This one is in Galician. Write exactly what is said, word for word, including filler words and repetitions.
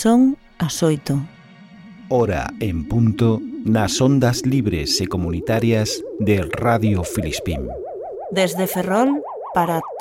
Son as oito. Hora en punto nas ondas libres e comunitarias de Radio Filispín. Desde Ferrol para